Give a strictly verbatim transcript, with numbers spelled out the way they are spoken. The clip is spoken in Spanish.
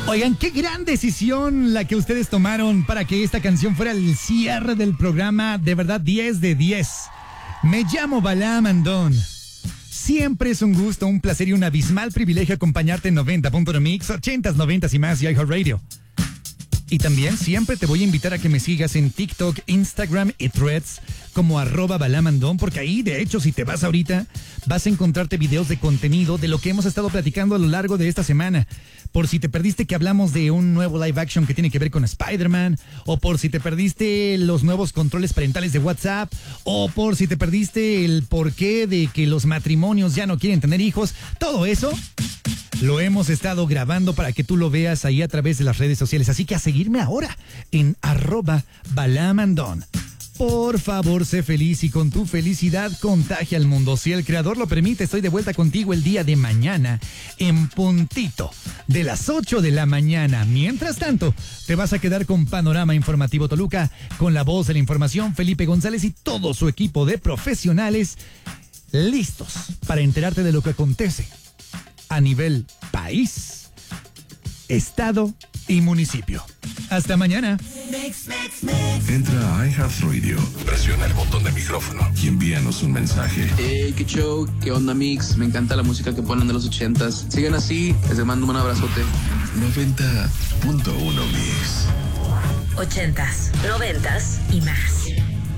Oigan, qué gran decisión la que ustedes tomaron para que esta canción fuera el cierre del programa. De verdad, diez de diez. Me llamo Balam Andón. Siempre es un gusto, un placer y un abismal privilegio acompañarte en noventa punto uno Mix, ochentas, noventas y más y iHeartRadio. Y también siempre te voy a invitar a que me sigas en TikTok, Instagram y Threads como arroba balamandón, porque ahí, de hecho, si te vas ahorita, vas a encontrarte videos de contenido de lo que hemos estado platicando a lo largo de esta semana. Por si te perdiste que hablamos de un nuevo live action que tiene que ver con Spider-Man, o por si te perdiste los nuevos controles parentales de WhatsApp, o por si te perdiste el porqué de que los matrimonios ya no quieren tener hijos, todo eso lo hemos estado grabando para que tú lo veas ahí a través de las redes sociales. Así que a seguirme ahora en arroba balamandón. Por favor, sé feliz y con tu felicidad contagia al mundo. Si el creador lo permite, estoy de vuelta contigo el día de mañana en puntito de las ocho de la mañana. Mientras tanto, te vas a quedar con Panorama Informativo Toluca, con la voz de la información, Felipe González y todo su equipo de profesionales listos para enterarte de lo que acontece a nivel país, estado y municipio. Hasta mañana. Entra a iHeartRadio, presiona el botón de micrófono y envíanos un mensaje. Hey, qué show, qué onda Mix, me encanta la música que ponen de los ochentas. Sigan así, les mando un abrazote. noventa punto uno Mix. Ochentas, noventas y más.